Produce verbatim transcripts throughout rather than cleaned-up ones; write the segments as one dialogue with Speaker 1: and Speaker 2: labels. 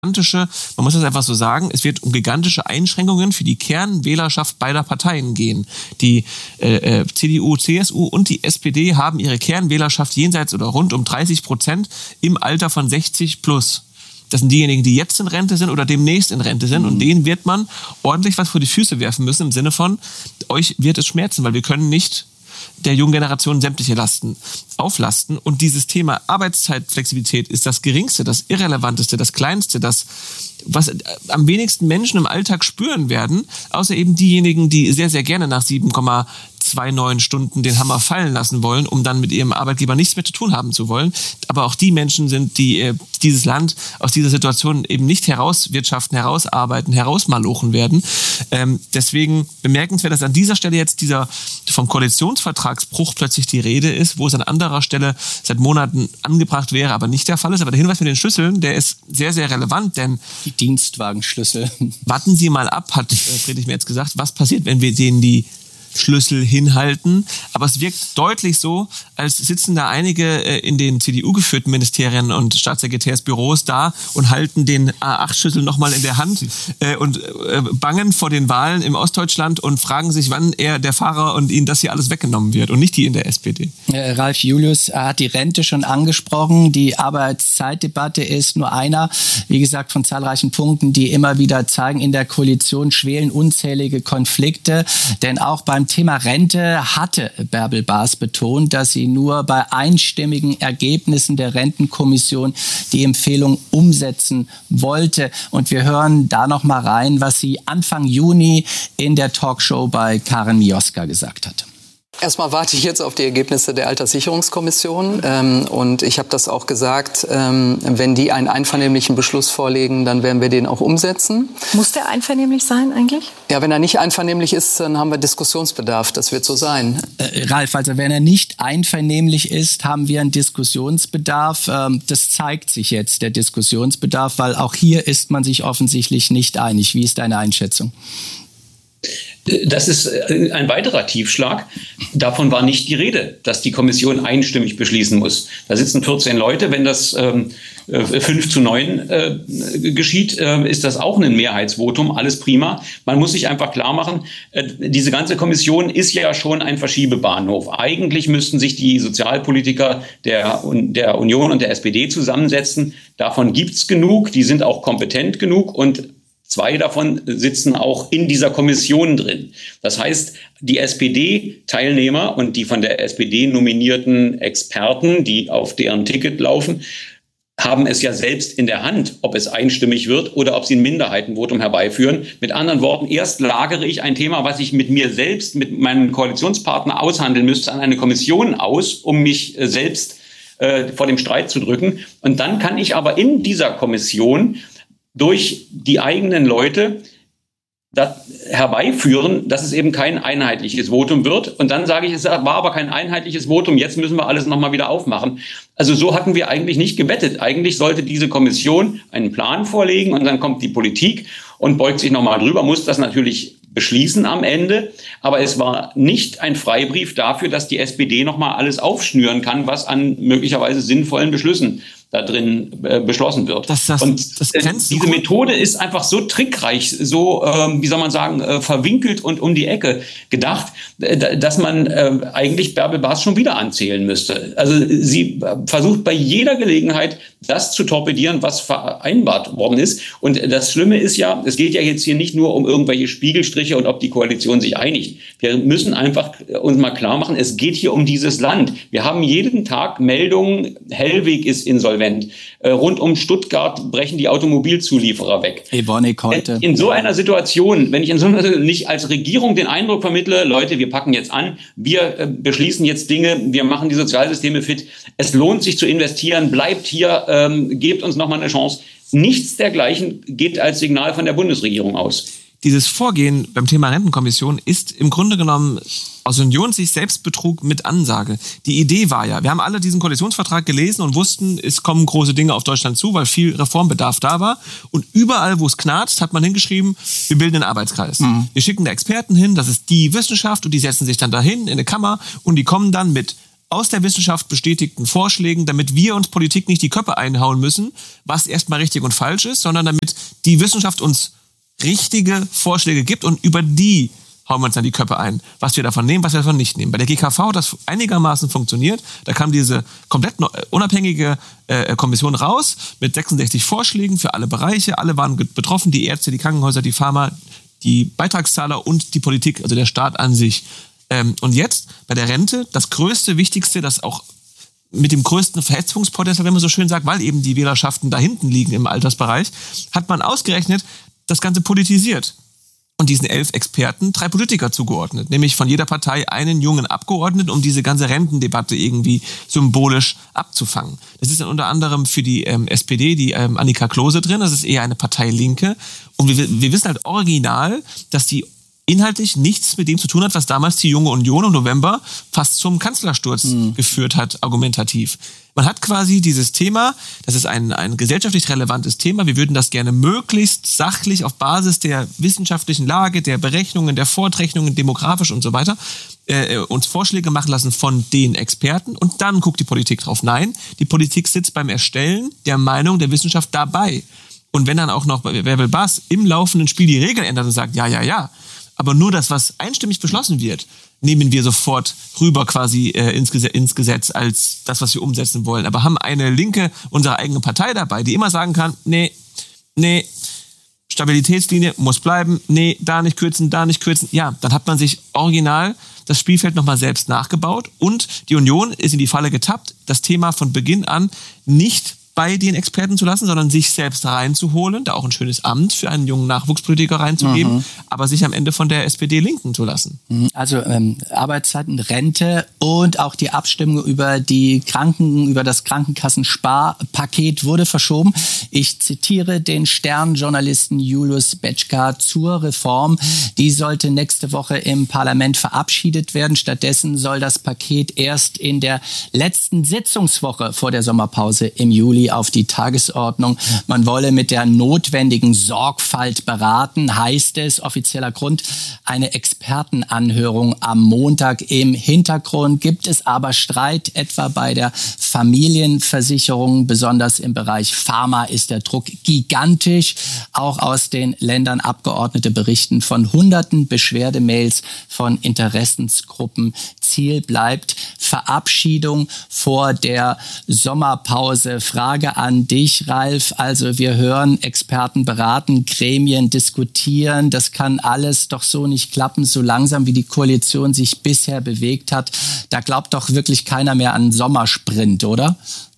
Speaker 1: gigantische, man muss das einfach so sagen, es wird um gigantische Einschränkungen für die Kernwählerschaft beider Parteien gehen. Die äh, C D U, C S U und die S P D haben ihre Kernwählerschaft jenseits oder rund um dreißig Prozent im Alter von sechzig plus. Das sind diejenigen, die jetzt in Rente sind oder demnächst in Rente sind. Mhm. Und denen wird man ordentlich was vor die Füße werfen müssen im Sinne von, euch wird es schmerzen, weil wir können nicht der jungen Generation sämtliche Lasten auflasten. Und dieses Thema Arbeitszeitflexibilität ist das geringste, das irrelevanteste, das kleinste, das, was am wenigsten Menschen im Alltag spüren werden, außer eben diejenigen, die sehr, sehr gerne nach sieben Komma neunundzwanzig Stunden den Hammer fallen lassen wollen, um dann mit ihrem Arbeitgeber nichts mehr zu tun haben zu wollen. Aber auch die Menschen sind, die äh, dieses Land aus dieser Situation eben nicht herauswirtschaften, herausarbeiten, herausmalochen werden. Ähm, deswegen bemerkenswert, dass an dieser Stelle jetzt dieser vom Koalitionsvertragsbruch plötzlich die Rede ist, wo es an anderer Stelle seit Monaten angebracht wäre, aber nicht der Fall ist. Aber der Hinweis mit den Schlüsseln, der ist sehr, sehr relevant, denn
Speaker 2: die Dienstwagenschlüssel.
Speaker 1: Warten Sie mal ab, hat äh, Friedrich Merz gesagt, was passiert, wenn wir denen die Schlüssel hinhalten. Aber es wirkt deutlich so, als sitzen da einige äh, in den C D U-geführten Ministerien und Staatssekretärsbüros da und halten den A acht Schlüssel nochmal in der Hand äh, und äh, bangen vor den Wahlen im Ostdeutschland und fragen sich, wann er der Fahrer und ihnen das hier alles weggenommen wird und nicht die in der S P D.
Speaker 2: Äh, Ralf Julius hat die Rente schon angesprochen. Die Arbeitszeitdebatte ist nur einer, wie gesagt, von zahlreichen Punkten, die immer wieder zeigen, in der Koalition schwelen unzählige Konflikte. Denn auch beim Thema Rente hatte Bärbel Baas betont, dass sie nur bei einstimmigen Ergebnissen der Rentenkommission die Empfehlung umsetzen wollte. Und wir hören da noch mal rein, was sie Anfang Juni in der Talkshow bei Karin Mioska gesagt hat.
Speaker 3: Erstmal warte ich jetzt auf die Ergebnisse der Alterssicherungskommission. Ähm, und ich habe das auch gesagt, ähm, wenn die einen einvernehmlichen Beschluss vorlegen, dann werden wir den auch umsetzen.
Speaker 4: Muss der einvernehmlich sein eigentlich?
Speaker 3: Ja, wenn er nicht einvernehmlich ist, dann haben wir Diskussionsbedarf. Das wird so sein.
Speaker 2: Äh, Ralf, also wenn er nicht einvernehmlich ist, haben wir einen Diskussionsbedarf. Ähm, das zeigt sich jetzt, der Diskussionsbedarf, weil auch hier ist man sich offensichtlich nicht einig. Wie ist deine Einschätzung?
Speaker 5: Das ist ein weiterer Tiefschlag. Davon war nicht die Rede, dass die Kommission einstimmig beschließen muss. Da sitzen vierzehn Leute. Wenn das ähm, fünf zu neun äh, geschieht, äh, ist das auch ein Mehrheitsvotum. Alles prima. Man muss sich einfach klar machen, äh, diese ganze Kommission ist ja schon ein Verschiebebahnhof. Eigentlich müssten sich die Sozialpolitiker der, der Union und der S P D zusammensetzen. Davon gibt's genug. Die sind auch kompetent genug und zwei davon sitzen auch in dieser Kommission drin. Das heißt, die S P D-Teilnehmer und die von der S P D nominierten Experten, die auf deren Ticket laufen, haben es ja selbst in der Hand, ob es einstimmig wird oder ob sie ein Minderheitenvotum herbeiführen. Mit anderen Worten, erst lagere ich ein Thema, was ich mit mir selbst, mit meinem Koalitionspartner aushandeln müsste, an eine Kommission aus, um mich selbst äh, vor dem Streit zu drücken. Und dann kann ich aber in dieser Kommission durch die eigenen Leute das herbeiführen, dass es eben kein einheitliches Votum wird. Und dann sage ich, es war aber kein einheitliches Votum, jetzt müssen wir alles nochmal wieder aufmachen. Also so hatten wir eigentlich nicht gewettet. Eigentlich sollte diese Kommission einen Plan vorlegen und dann kommt die Politik und beugt sich nochmal drüber, muss das natürlich beschließen am Ende. Aber es war nicht ein Freibrief dafür, dass die S P D nochmal alles aufschnüren kann, was an möglicherweise sinnvollen Beschlüssen da drin äh, beschlossen wird.
Speaker 1: Das, das,
Speaker 5: und
Speaker 1: das
Speaker 5: äh, diese Methode ist einfach so trickreich, so, ähm, wie soll man sagen, äh, verwinkelt und um die Ecke gedacht, äh, dass man äh, eigentlich Bärbel Baas schon wieder anzählen müsste. Also sie äh, versucht bei jeder Gelegenheit, das zu torpedieren, was vereinbart worden ist. Und das Schlimme ist ja, es geht ja jetzt hier nicht nur um irgendwelche Spiegelstriche und ob die Koalition sich einigt. Wir müssen einfach uns mal klar machen, es geht hier um dieses Land. Wir haben jeden Tag Meldungen, Hellweg ist insolvent. Äh, rund um Stuttgart brechen die Automobilzulieferer weg.
Speaker 2: Evonik heute.
Speaker 5: In so einer Situation, wenn ich in so einer nicht als Regierung den Eindruck vermittle, Leute, wir packen jetzt an, wir äh, beschließen jetzt Dinge, wir machen die Sozialsysteme fit, es lohnt sich zu investieren, bleibt hier, ähm, gebt uns nochmal eine Chance. Nichts dergleichen geht als Signal von der Bundesregierung aus.
Speaker 1: Dieses Vorgehen beim Thema Rentenkommission ist im Grunde genommen aus Unionssicht Selbstbetrug mit Ansage. Die Idee war ja, wir haben alle diesen Koalitionsvertrag gelesen und wussten, es kommen große Dinge auf Deutschland zu, weil viel Reformbedarf da war. Und überall, wo es knarzt, hat man hingeschrieben, wir bilden einen Arbeitskreis. Mhm. Wir schicken da Experten hin, das ist die Wissenschaft und die setzen sich dann dahin in eine Kammer und die kommen dann mit aus der Wissenschaft bestätigten Vorschlägen, damit wir uns Politik nicht die Köpfe einhauen müssen, was erstmal richtig und falsch ist, sondern damit die Wissenschaft uns richtige Vorschläge gibt und über die hauen wir uns dann die Köpfe ein, was wir davon nehmen, was wir davon nicht nehmen. Bei der G K V hat das einigermaßen funktioniert. Da kam diese komplett unabhängige äh, Kommission raus mit sechsundsechzig Vorschlägen für alle Bereiche. Alle waren betroffen, die Ärzte, die Krankenhäuser, die Pharma, die Beitragszahler und die Politik, also der Staat an sich. Ähm, und jetzt bei der Rente, das größte, wichtigste, das auch mit dem größten Verhetzungspotenzial, wenn man so schön sagt, weil eben die Wählerschaften da hinten liegen im Altersbereich, hat man ausgerechnet das Ganze politisiert. Und diesen elf Experten drei Politiker zugeordnet, nämlich von jeder Partei einen jungen Abgeordneten, um diese ganze Rentendebatte irgendwie symbolisch abzufangen. Das ist dann unter anderem für die ähm, S P D die ähm, Annika Klose drin, das ist eher eine Partei Linke. Und wir, wir wissen halt original, dass die inhaltlich nichts mit dem zu tun hat, was damals die Junge Union im November fast zum Kanzlersturz mhm. geführt hat, argumentativ. Man hat quasi dieses Thema, das ist ein, ein gesellschaftlich relevantes Thema, wir würden das gerne möglichst sachlich auf Basis der wissenschaftlichen Lage, der Berechnungen, der Fortrechnungen, demografisch und so weiter, äh, uns Vorschläge machen lassen von den Experten und dann guckt die Politik drauf. Nein, die Politik sitzt beim Erstellen der Meinung der Wissenschaft dabei. Und wenn dann auch noch Bärbel Baas im laufenden Spiel die Regeln ändert und sagt, ja, ja, ja, aber nur das, was einstimmig beschlossen wird, nehmen wir sofort rüber quasi äh, ins, Gesetz, ins Gesetz als das, was wir umsetzen wollen. Aber haben eine Linke, unsere eigene Partei dabei, die immer sagen kann, nee, nee, Stabilitätslinie muss bleiben, nee, da nicht kürzen, da nicht kürzen. Ja, dann hat man sich original das Spielfeld nochmal selbst nachgebaut und die Union ist in die Falle getappt, das Thema von Beginn an nicht bei den Experten zu lassen, sondern sich selbst reinzuholen, da auch ein schönes Amt für einen jungen Nachwuchspolitiker reinzugeben, mhm. aber sich am Ende von der S P D linken zu lassen.
Speaker 2: Also ähm, Arbeitszeiten, Rente und auch die Abstimmung über die Kranken, über das Krankenkassensparpaket wurde verschoben. Ich zitiere den Stern-Journalisten Julius Betschka zur Reform. Die sollte nächste Woche im Parlament verabschiedet werden. Stattdessen soll das Paket erst in der letzten Sitzungswoche vor der Sommerpause im Juli auf die Tagesordnung. Man wolle mit der notwendigen Sorgfalt beraten, heißt es, offizieller Grund, eine Expertenanhörung am Montag. Im Hintergrund gibt es aber Streit, etwa bei der Familienversicherung, besonders im Bereich Pharma ist der Druck gigantisch. Auch aus den Ländern Abgeordnete berichten von hunderten Beschwerdemails von Interessensgruppen. Ziel bleibt Verabschiedung vor der Sommerpause. Frage an dich, Ralf. Also wir hören Experten beraten, Gremien diskutieren. Das kann alles doch so nicht klappen, so langsam wie die Koalition sich bisher bewegt hat. Da glaubt doch wirklich keiner mehr an einen Sommersprint, oder?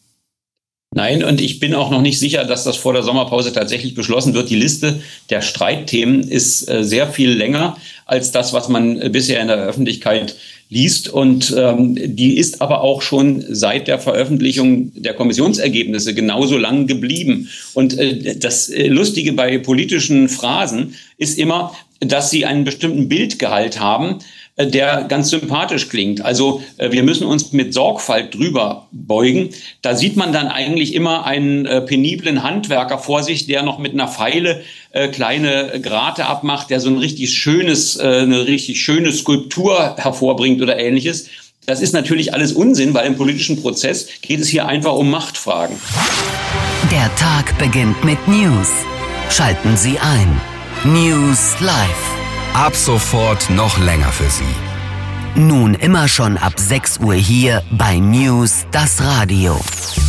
Speaker 5: Nein, und ich bin auch noch nicht sicher, dass das vor der Sommerpause tatsächlich beschlossen wird. Die Liste der Streitthemen ist äh, sehr viel länger als das, was man äh, bisher in der Öffentlichkeit liest. Und ähm, die ist aber auch schon seit der Veröffentlichung der Kommissionsergebnisse genauso lang geblieben. Und äh, das äh, Lustige bei politischen Phrasen ist immer, dass sie einen bestimmten Bildgehalt haben, der ganz sympathisch klingt. Also wir müssen uns mit Sorgfalt drüber beugen. Da sieht man dann eigentlich immer einen äh, peniblen Handwerker vor sich, der noch mit einer Feile äh, kleine Grate abmacht, der so ein richtig schönes, äh, eine richtig schöne Skulptur hervorbringt oder Ähnliches. Das ist natürlich alles Unsinn, weil im politischen Prozess geht es hier einfach um Machtfragen.
Speaker 6: Der Tag beginnt mit News. Schalten Sie ein. News Live.
Speaker 7: Ab sofort noch länger für Sie.
Speaker 6: Nun immer schon ab sechs Uhr hier bei News, das Radio.